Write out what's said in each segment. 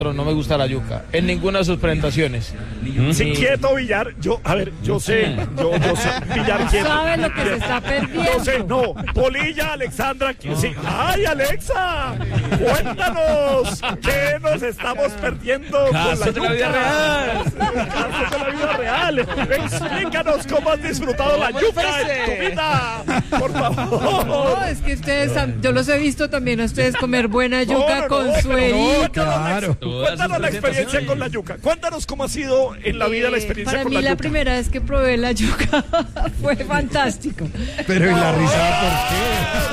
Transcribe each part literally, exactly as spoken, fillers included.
Pero no me gusta la yuca, en ninguna de sus presentaciones. Sí, ni... quieto, Villar. Yo, a ver, yo sé, yo, yo sé, Villar, quieto. ¿Sabe lo que se está perdiendo? Yo sé, no. Polilla, Alexandra, no. Sí. ¡Ay, Alexa! Cuéntanos, ¿qué nos estamos perdiendo Casos con la yuca? de la vida real. Casos de la vida real. Explícanos cómo has disfrutado la yuca en tu vida. Por favor. No, es que ustedes, yo los he visto también a ustedes comer buena yuca no, no, con no, suerito. No, claro. Cuéntanos la experiencia con la yuca. Cuéntanos cómo ha sido en la vida la experiencia eh, con la yuca. Para mí la primera vez que probé la yuca fue fantástico. Pero ¿y la risada por qué?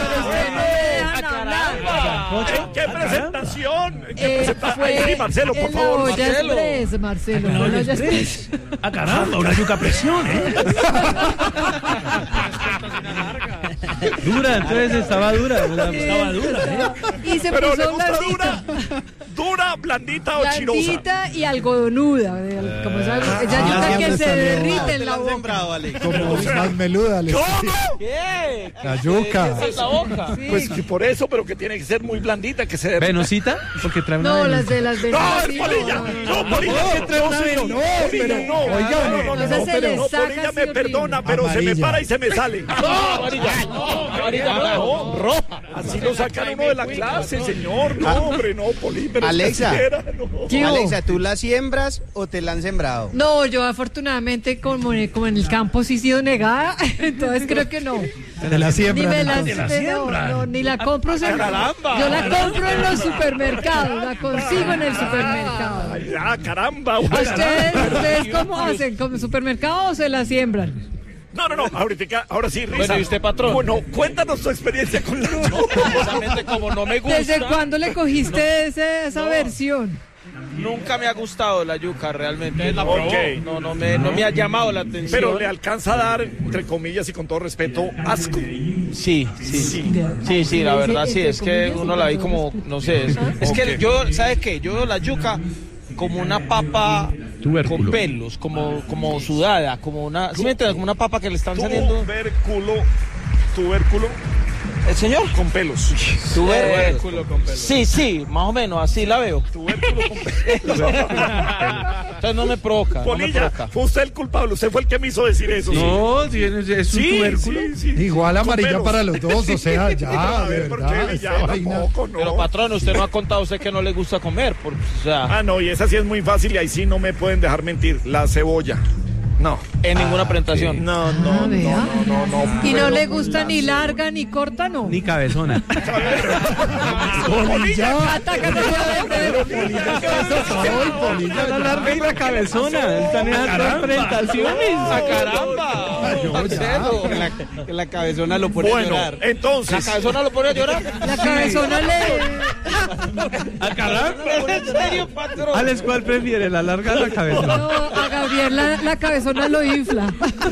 ¿En qué presentación? ¿En qué Eh, presentación? Ay, sí, Marcelo, por favor. Marcelo. Express, Marcelo. No, no, Express. ¡Ah, caramba! Una yuca a presión, ¿eh? Dura, entonces estaba dura. Estaba dura, ¿eh? Y se Pero puso le gusta blandita. dura. Dura, blandita o chirosa. Blandita y algodonuda. Como esa, esa yuca que se derrite en la boca. Como más meluda. ¿Cómo? ¿Qué? La yuca. ¿Qué es la boca? Sí. Pues que por eso, pero que tiene que ser muy blandita, que se derrita. ¿Venosita? Porque trae una No, venosita. las de las ¡No, venas. es sí, Polilla! no, no, ¡No, no. Polilla! No, trae una señor, veno- no, pero- Polilla, no. oiga, no, no, no, esa no, se pero le no, saca Polilla así me horrible. perdona, pero se me Amarilla. para y se me sale. No, amarilla, no, amarilla, no, roja. Así lo sacan uno de la clase, señor. No, hombre, no, Poli, pero Alexa. usted siquiera, no. ¿Qué hubo? Alexa, ¿tú la siembras o te la han sembrado? No, yo afortunadamente como, como en el campo sí he sido negada, entonces creo que no. De la Ni siembra. me la, Te la no, siembran. no, ni la compro. se- caramba. Yo la compro en los supermercados, la consigo en el supermercado. Ay, ya, caramba. ¿A güey. ¿Ustedes, ¿Ustedes cómo hacen? ¿Como supermercado o se la siembran? No, no, no, ahorita, ahora sí, Risa. Bueno, ¿y usted, patrón? Bueno, cuéntanos tu experiencia con la yuca. Precisamente como no me gusta. ¿Desde cuándo le cogiste ese- esa No. versión? Nunca me ha gustado la yuca, realmente. La probó? probó. No, no me, no me ha llamado la atención. Pero le alcanza a dar, entre comillas y con todo respeto, asco. Sí, sí, sí. Sí, sí, la verdad sí, es que uno la vi como, no sé, es, es que yo, ¿sabes qué? Yo veo la yuca como una papa Tubérculo. con pelos, como, como sudada, como una, ¿sí me entiendes? Como una papa que le están saliendo. Tubérculo, tubérculo ¿El señor? con pelos. Tubérculo con pelos. Sí, sí, más o menos, así la veo. Tubérculo con pelos. Entonces no me provoca, no me Polilla, provoca. fue usted el culpable, usted fue el que me hizo decir eso. No, sí, es, es un sí, tubérculo. sí, sí. Igual Con amarilla pelos. para los dos, o sea, Pero ya, a de ver, ¿por verdad. qué esa ya vaina. tampoco, no? Pero patrón, usted no ha contado a usted que no le gusta comer, porque, o sea, Ah, no, y esa sí es muy fácil y ahí sí no me pueden dejar mentir. La cebolla. No. en ninguna presentación. No, no, Ah, no, vea. no, no, no. ¿Y no pero le gusta ni larga ni corta, no? Ni cabezona. Polilla. Atácate suavemente. La larga y la cabezona. Están en las presentaciones. ¡Ah, caramba! Marcelo. Que la, que la cabezona lo pone a Bueno, llorar. ¿La entonces, cabezona lo pone a llorar? La cabezona le... ¡Ah, caramba! ¿En serio, patrón? Alex, ¿cuál prefiere, la larga o la cabezona? No, a Gabriel la, la cabezona lo infla.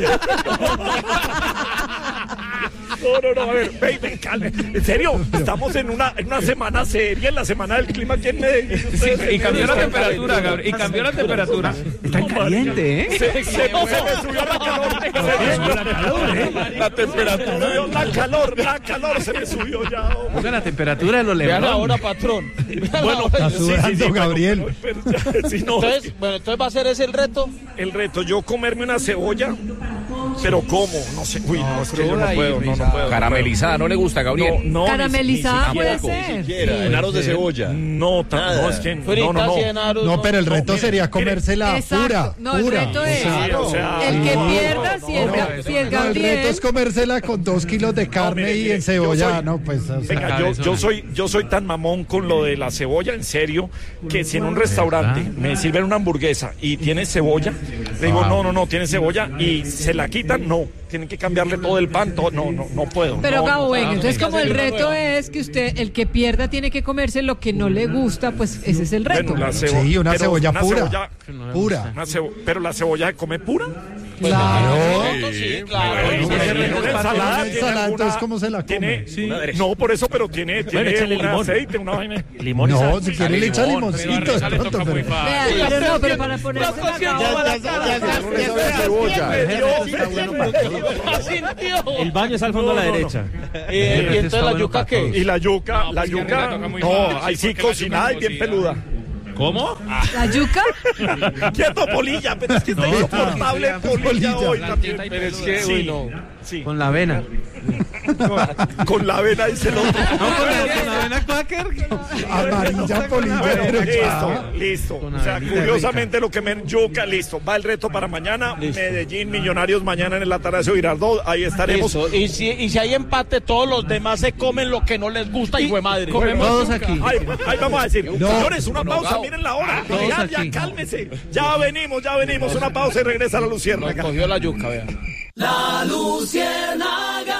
no, no, no, a ver, ven, ven, calme. En serio, estamos en una, en una semana seria, en la semana del clima aquí en Medellín. Sí, y cambió la temperatura, Gabriel. Y cambió la temperatura. Está caliente, ¿eh? Se, se, se me subió la calor. Se me la calor, ¿eh? La temperatura. subió la calor, la calor se me subió ya. hombre. Oiga, la temperatura de los Vean Lebron. ahora, patrón. Vean Bueno, ahora. Está sudando, Gabriel. bueno, pero ya, si no, Entonces, bueno, entonces va a ser ese el reto. el reto, yo comerme una cebolla, pero ¿cómo? No sé, uy, no, es que yo no cruda y puedo, no, no frisada. puedo. Caramelizada, ¿no le gusta, Gabriel? No, no, Caramelizada ni- ni puede siquiera, ser. En aros de cebolla. No, ta- no, es que no, no, Fritas no. y en aros, No, pero el no, reto mire, sería mire. comérsela Exacto. pura, No, el pura. reto O es- sea, Sí, o sea, El que no, pierda, no, si es, no, Ga- si es no, el reto Gabriel... es comérsela con dos kilos de carne mire, y mire, en cebolla, yo soy- no, pues, o sea, Venga, yo, yo soy yo soy tan mamón con lo de la cebolla, en serio, que si en un restaurante me sirven una hamburguesa y tiene cebolla, le digo, no, no, no, tiene cebolla y se la quitan, no, tienen que cambiarle todo el pan, todo, no, no, no puedo. Pero no, Gabo, no, bueno, no, entonces no, como el no, reto es que usted, el que pierda tiene que comerse lo que no le gusta, pues ese es el reto. Bueno, la cebo- sí, una pero cebolla una pura, cebolla- pura. una cebo- pero la cebolla se come pura. Claro. Sí, claro. Bueno, pues, tiene sí, una sí, ensalada, sí, tiene ensalada, alguna- entonces, ¿cómo se la come? tiene- Sí. No, por eso, pero tiene, tiene échale un limón. aceite, una vaina. Limón y No, sal. si quiere le echa limoncito de pronto, pero... Vea, pero no, pero para ponerse la El baño está al fondo a la No, no, no. derecha. Y, y entonces la yuca, ¿qué? Y la yuca, la pues, que me yuca, toca muy no, fácil, ahí sí porque la cocinada y yuca es bien peluda. ¿Cómo? ¿La yuca? Quieto, Polilla, pero es que está insoportable Polilla hoy también. Pero es que, Sí. uy, no. Sí. Con la avena. Con la avena dice el otro. No, con la, con la avena quaker. Amarilla Polilla. Bueno, pero listo, chao. listo. Con O sea, avenida curiosamente lo que me yuca, listo. Va el reto para mañana. Medellín, Millonarios mañana en el Atanasio Girardot. Ahí estaremos. Eso. Y si, y si hay empate, todos los demás se comen lo que no les gusta, hijo de madre. Comemos todos aquí. Ahí, ahí vamos a decir, No. señores, una No, pausa, no. miren la hora. Todos Ya, ya, aquí. cálmese. Ya venimos, ya venimos. Una pausa y regresa la Nos Luciérnaga. cogió la yuca, vea. La Luciérnaga.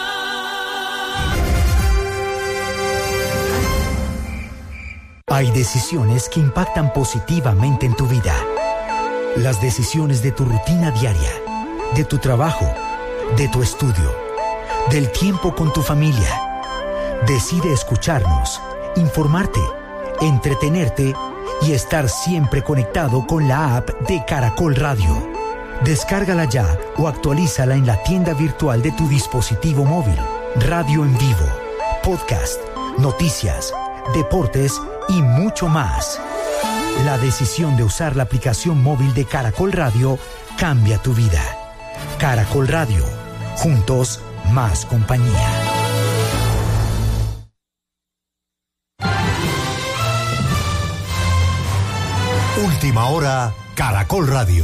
Hay decisiones que impactan positivamente en tu vida. Las decisiones de tu rutina diaria, de tu trabajo, de tu estudio, del tiempo con tu familia. Decide escucharnos, informarte, entretenerte y estar siempre conectado con la app de Caracol Radio. Descárgala ya o actualízala en la tienda virtual de tu dispositivo móvil. Radio en vivo, podcast, noticias, deportes y mucho más. La decisión de usar la aplicación móvil de Caracol Radio cambia tu vida. Caracol Radio, juntos más compañía. Última hora, Caracol Radio.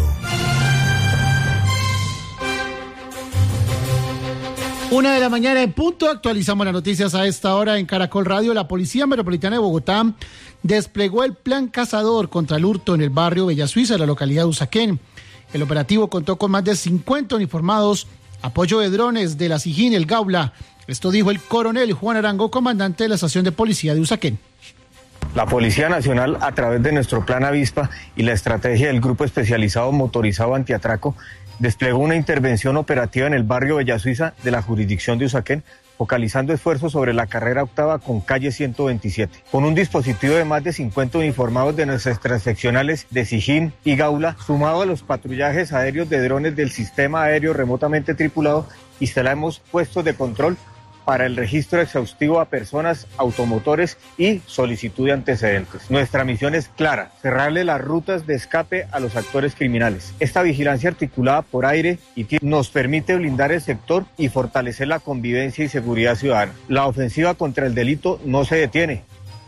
Una de la mañana en punto, actualizamos las noticias a esta hora en Caracol Radio. La Policía Metropolitana de Bogotá desplegó el plan cazador contra el hurto en el barrio Bella Suiza, en la localidad de Usaquén. El operativo contó con más de cincuenta uniformados, apoyo de drones de la SIJIN, el Gaula. Esto dijo el coronel Juan Arango, comandante de la estación de policía de Usaquén. La Policía Nacional, a través de nuestro plan Avispa y la estrategia del Grupo Especializado Motorizado Antiatraco, desplegó una intervención operativa en el barrio Bella Suiza de la jurisdicción de Usaquén, focalizando esfuerzos sobre la carrera octava con calle ciento veintisiete. Con un dispositivo de más de cincuenta uniformados de nuestras transeccionales de SIJIN y Gaula, sumado a los patrullajes aéreos de drones del sistema aéreo remotamente tripulado, instalamos puestos de control para el registro exhaustivo a personas, automotores y solicitud de antecedentes. Nuestra misión es clara, cerrarle las rutas de escape a los actores criminales. Esta vigilancia articulada por aire y tierra nos permite blindar el sector y fortalecer la convivencia y seguridad ciudadana. La ofensiva contra el delito no se detiene.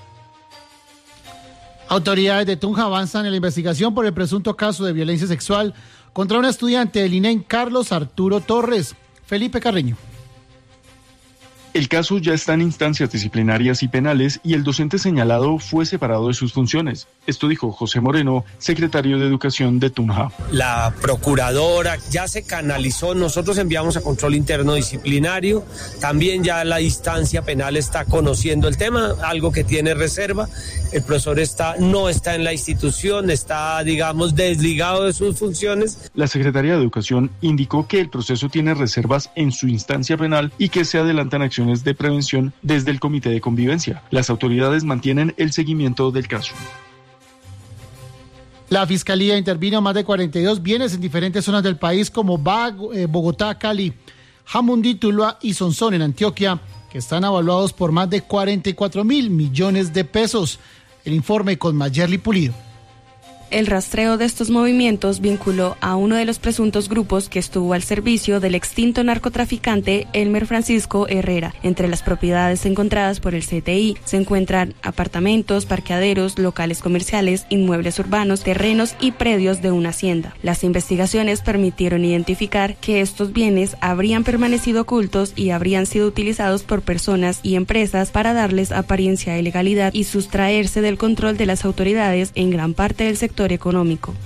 Autoridades de Tunja avanzan en la investigación por el presunto caso de violencia sexual contra un estudiante del I N E M, Carlos Arturo Torres. Felipe Carreño. El caso ya está en instancias disciplinarias y penales y el docente señalado fue separado de sus funciones. Esto dijo José Moreno, secretario de Educación de Tunja. La procuradora ya se canalizó, nosotros enviamos a control interno disciplinario, también ya la instancia penal está conociendo el tema, algo que tiene reserva. El profesor está, no está en la institución, está, digamos, desligado de sus funciones. La Secretaría de Educación indicó que el proceso tiene reservas en su instancia penal y que se adelantan acciones de prevención desde el Comité de Convivencia. Las autoridades mantienen el seguimiento del caso. La Fiscalía intervino más de cuarenta y dos bienes en diferentes zonas del país como Bogotá, Cali, Jamundí, Tuluá y Sonsón en Antioquia, que están evaluados por más de cuarenta y cuatro mil millones de pesos. El informe con Mayerly Pulido. El rastreo de estos movimientos vinculó a uno de los presuntos grupos que estuvo al servicio del extinto narcotraficante Elmer Francisco Herrera. Entre las propiedades encontradas por el C T I se encuentran apartamentos, parqueaderos, locales comerciales, inmuebles urbanos, terrenos y predios de una hacienda. Las investigaciones permitieron identificar que estos bienes habrían permanecido ocultos y habrían sido utilizados por personas y empresas para darles apariencia de legalidad y sustraerse del control de las autoridades en gran parte del sector económico.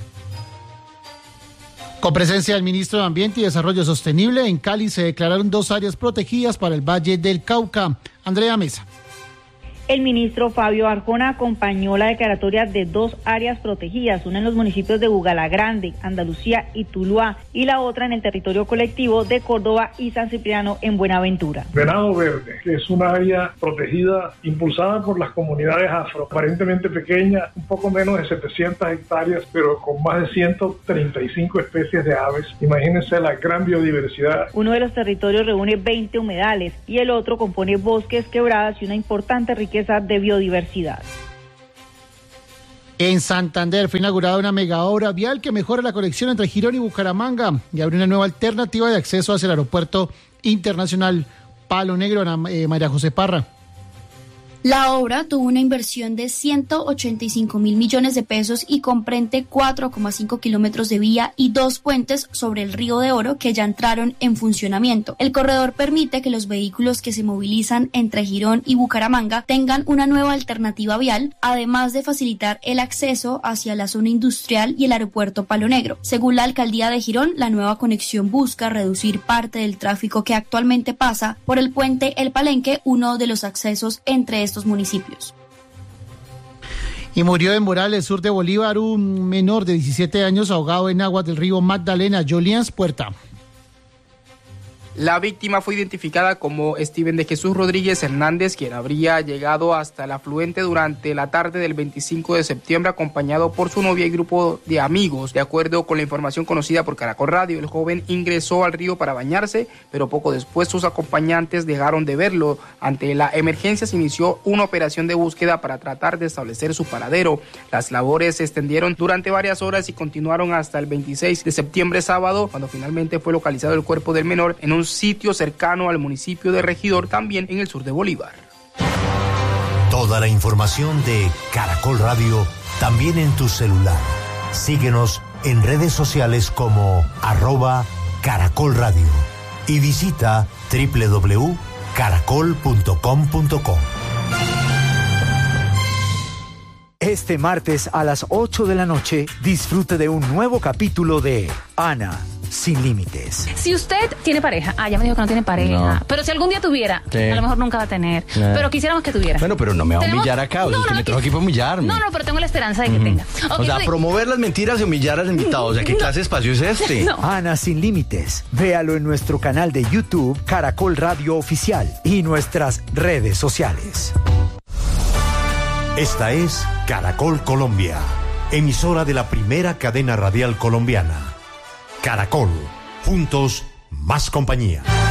Con presencia del ministro de Ambiente y Desarrollo Sostenible, en Cali se declararon dos áreas protegidas para el Valle del Cauca. Andrea Mesa. El ministro Fabio Arjona acompañó la declaratoria de dos áreas protegidas, una en los municipios de Bugalagrande, Andalucía y Tuluá, y la otra en el territorio colectivo de Córdoba y San Cipriano en Buenaventura. Venado Verde, que es una área protegida impulsada por las comunidades afro, aparentemente pequeña, un poco menos de setecientas hectáreas, pero con más de ciento treinta y cinco especies de aves. Imagínense la gran biodiversidad. Uno de los territorios reúne veinte humedales y el otro compone bosques, quebradas y una importante riqueza de biodiversidad. En Santander fue inaugurada una mega obra vial que mejora la conexión entre Girón y Bucaramanga y abre una nueva alternativa de acceso hacia el aeropuerto internacional Palo Negro. eh, María José Parra. La obra tuvo una inversión de ciento ochenta y cinco mil millones de pesos y comprende cuatro coma cinco kilómetros de vía y dos puentes sobre el Río de Oro que ya entraron en funcionamiento. El corredor permite que los vehículos que se movilizan entre Girón y Bucaramanga tengan una nueva alternativa vial, además de facilitar el acceso hacia la zona industrial y el aeropuerto Palo Negro. Según la alcaldía de Girón, la nueva conexión busca reducir parte del tráfico que actualmente pasa por el puente El Palenque, uno de los accesos entre estos municipios. Y murió en Morales, sur de Bolívar, un menor de diecisiete años ahogado en aguas del río Magdalena. Jolians Puerta. La víctima fue identificada como Steven de Jesús Rodríguez Hernández, quien habría llegado hasta el afluente durante la tarde del veinticinco de septiembre acompañado por su novia y grupo de amigos. De acuerdo con la información conocida por Caracol Radio, el joven ingresó al río para bañarse, pero poco después sus acompañantes dejaron de verlo. Ante la emergencia se inició una operación de búsqueda para tratar de establecer su paradero. Las labores se extendieron durante varias horas y continuaron hasta el veintiséis de septiembre, sábado, cuando finalmente fue localizado el cuerpo del menor en un sitio cercano al municipio de Regidor, también en el sur de Bolívar. Toda la información de Caracol Radio también en tu celular. Síguenos en redes sociales como arroba Caracol Radio y visita doble u doble u doble u punto caracol punto com punto co. Este martes a las ocho de la noche disfrute de un nuevo capítulo de Ana Sin Límites. Si usted tiene pareja, ah, ya me dijo que no tiene pareja, no. Pero si algún día tuviera, sí. A lo mejor nunca va a tener, sí. Pero quisiéramos que tuviera. Bueno, pero no me va a humillar acá, o sea, no, usted no, me trajo aquí para humillarme. No, no, pero tengo la esperanza de que uh-huh. tenga. Okay, o sea, promover las mentiras y humillar al invitado, o sea, ¿qué no. clase de espacio es este? No. Ana Sin Límites, véalo en nuestro canal de YouTube, Caracol Radio Oficial, y nuestras redes sociales. Esta es Caracol Colombia, emisora de la primera cadena radial colombiana. Caracol, juntos, más compañía.